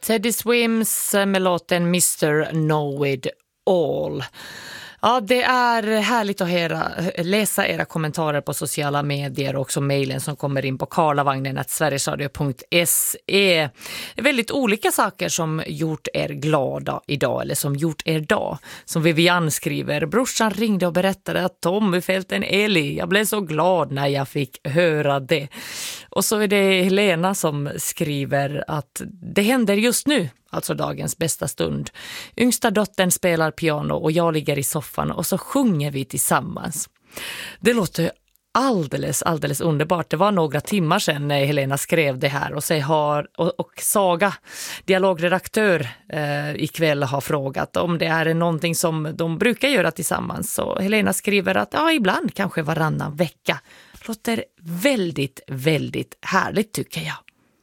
Teddy Swims med låten Mr. Know It All. Ja, det är härligt att läsa era kommentarer på sociala medier och också mejlen som kommer in på karlavagnen@sverigesradio.se. Det är väldigt olika saker som gjort er glada idag eller som gjort er dag. Som Vivian skriver, brorsan ringde och berättade att Tommy fällt en älg. Jag blev så glad när jag fick höra det. Och så är det Helena som skriver att det händer just nu. Alltså dagens bästa stund. Yngsta dottern spelar piano och jag ligger i soffan och så sjunger vi tillsammans. Det låter alldeles underbart. Det var några timmar sedan när Helena skrev det här och Saga, dialogredaktör ikväll, har frågat om det är någonting som de brukar göra tillsammans. Så Helena skriver att ibland, kanske varannan vecka. Låter väldigt härligt tycker jag.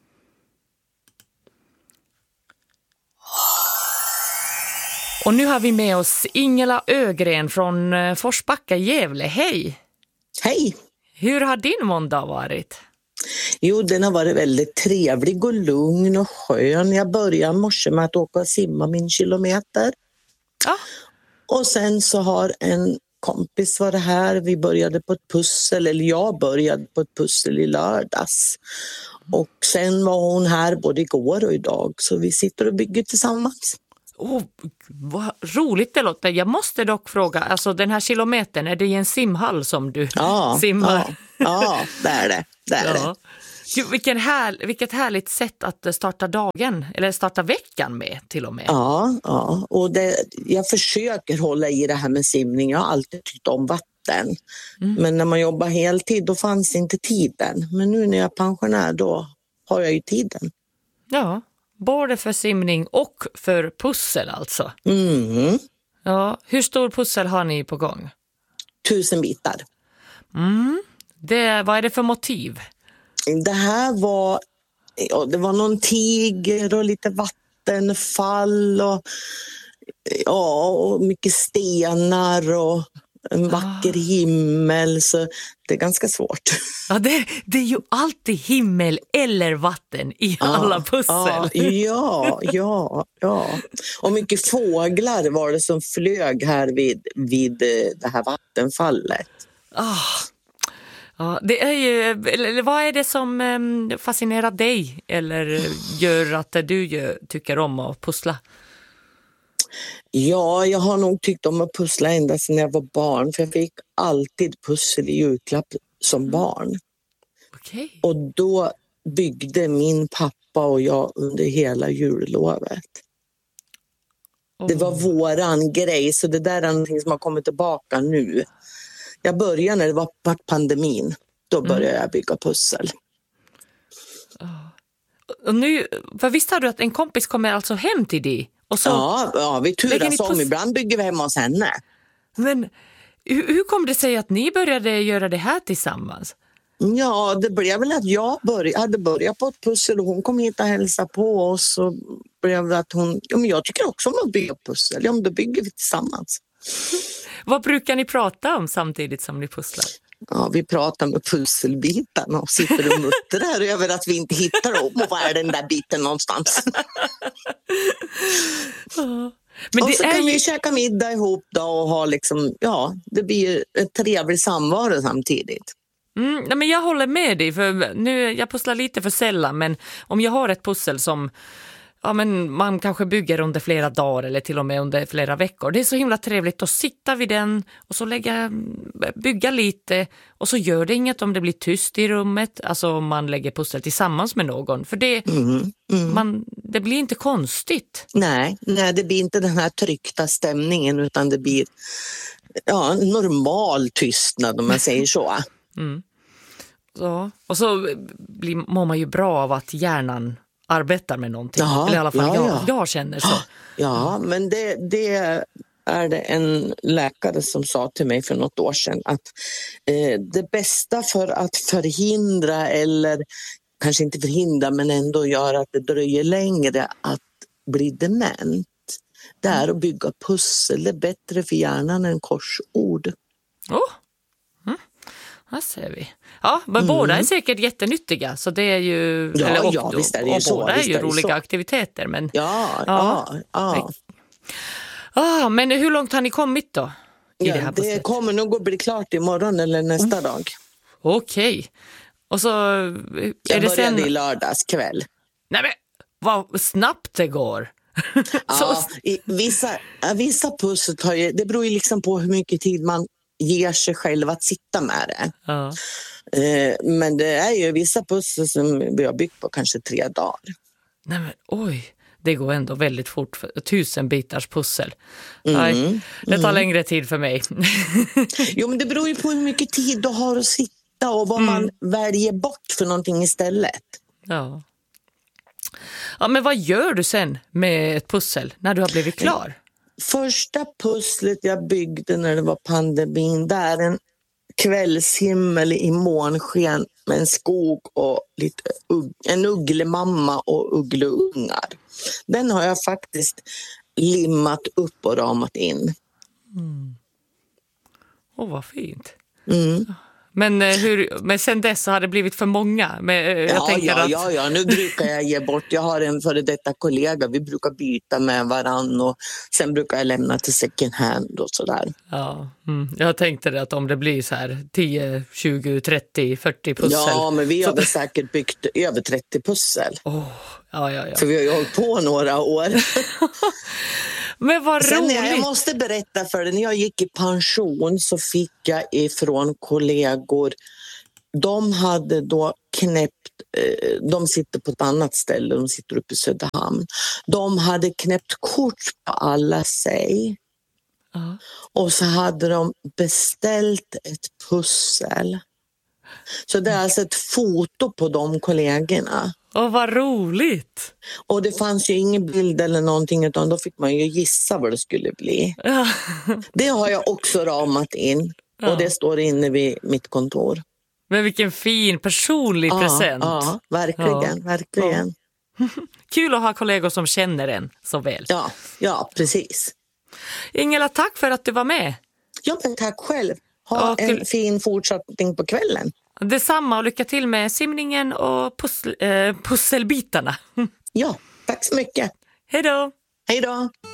Och nu har vi med oss Ingela Ögren från Forsbacka, Gävle. Hej! Hej! Hur har din måndag varit? Jo, den har varit väldigt trevlig och lugn och skön. Jag började i morse med att åka och simma min kilometer. Ja. Och sen så har en kompis varit här. Vi började på ett pussel, eller jag började på ett pussel i lördags. Och sen var hon här både igår och idag. Så vi sitter och bygger tillsammans. Vad roligt det låter. Jag måste dock fråga, alltså den här kilometern, är det i en simhall som du simmar? Ja, det är det. Det är det. Gud, vilket härligt sätt att starta dagen, eller starta veckan med till och med. Ja, och jag försöker hålla i det här med simning. Jag har alltid tyckt om vatten. Men när man jobbar heltid då fanns inte tiden. Men nu när jag är pensionär då har jag ju tiden. Ja. Både för simning och för pussel alltså. Mm. Ja, hur stor pussel har ni på gång? 1000 bitar. Vad är det för motiv? Det här det var någon tiger och lite vattenfall och mycket stenar och en vacker himmel, så det är ganska svårt. Ja, det är ju alltid himmel eller vatten i alla pussel. Ja. Och mycket fåglar var det som flög här vid det här vattenfallet. Ja, det är ju, eller vad är det som fascinerar dig eller gör att du tycker om att pussla? Ja, jag har nog tyckt om att pussla ända sedan jag var barn. För jag fick alltid pussel i julklapp som barn. Okay. Och då byggde min pappa och jag under hela jullovet. Det var våran grej, så det där är någonting som har kommit tillbaka nu. Jag började när det var pandemin. Då började jag bygga pussel. Och nu, för visst har du att en kompis kommer alltså hem till dig? Och så ja, vi turas om. Ibland bygger vi hemma hos henne. Men hur kom det sig att ni började göra det här tillsammans? Ja, det blev väl att jag hade börjat på ett pussel och hon kom hit och hälsade på oss. Och blev det att men jag tycker också om att bygga pussel. Ja, men då bygger vi tillsammans. Vad brukar ni prata om samtidigt som ni pusslar? Ja, vi pratar med pusselbitarna och sitter och muttrar över att vi inte hittar dem. Och var är den där biten någonstans? Men och det så kan vi käka middag ihop då och ha det blir en trevlig samvaro samtidigt. Nej, men jag håller med dig, för nu jag pusslar lite för sällan, men om jag har ett pussel som men man kanske bygger under flera dagar eller till och med under flera veckor. Det är så himla trevligt att sitta vid den och så bygga lite, och så gör det inget om det blir tyst i rummet, alltså om man lägger pussel tillsammans med någon, för det det blir inte konstigt. Nej, det blir inte den här tryckta stämningen, utan det blir normal tystnad om man säger så. Så, och så mår man ju bra av att hjärnan arbetar med någonting. Eller i alla fall jag känner så. Ja, men det är det en läkare som sa till mig för något år sedan, att det bästa för att förhindra, eller kanske inte förhindra men ändå göra att det dröjer längre att bli dement, det är att bygga pussel. Det är bättre för hjärnan än korsord. Här ser vi. Ja, men båda är säkert jättenyttiga, så det är ju... visst är det ju så. Båda är ju roliga aktiviteter, men... Ja. Men hur långt har ni kommit då? Det kommer nog att bli klart imorgon eller nästa dag. Okej. Och så... Jag började i lördags kväll. Nej men, vad snabbt det går. Vissa pussel det beror ju liksom på hur mycket tid man ger sig själv att sitta med det. Ja. Men det är ju vissa pussel som vi har byggt på kanske 3 dagar. Nej men, oj. Det går ändå väldigt fort för 1000 bitars pussel. Nej, det tar längre tid för mig. Jo, men det beror ju på hur mycket tid du har att sitta och vad man väljer bort för någonting istället. Ja. Ja, men vad gör du sen med ett pussel när du har blivit klar? Första pusslet jag byggde när det var pandemin, det är en kvällshimmel i månsken med en skog och en ugglemamma och uggleungar. Den har jag faktiskt limmat upp och ramat in. Vad fint. Men sen dess har det blivit för många. Nu brukar jag ge bort. Jag har en före detta kollega. Vi brukar byta med varann och sen brukar jag lämna till second hand och sådär. Ja, jag tänkte det att om det blir så här 10, 20, 30, 40 pussel. Ja, men vi har väl säkert byggt över 30 pussel. Ja. För vi har ju hållit på några år. Men vad roligt. Jag måste berätta för dig, när jag gick i pension så fick jag ifrån kollegor, de hade då knäppt, de sitter på ett annat ställe, de sitter uppe i Söderhamn. De hade knäppt kort på alla sig. Och så hade de beställt ett pussel. Så det är alltså ett foto på de kollegorna. Vad roligt! Och det fanns ju ingen bild eller någonting, utan då fick man ju gissa vad det skulle bli. Det har jag också ramat in. Och det står inne vid mitt kontor. Men vilken fin personlig present. Ja, verkligen. Kul att ha kollegor som känner en så väl. Ja, precis. Ingela, tack för att du var med. Ja, men tack själv. Ha en fin fortsättning på kvällen. Detsamma, och lycka till med simningen och pusselbitarna. Ja, tack så mycket. Hej då! Hej då!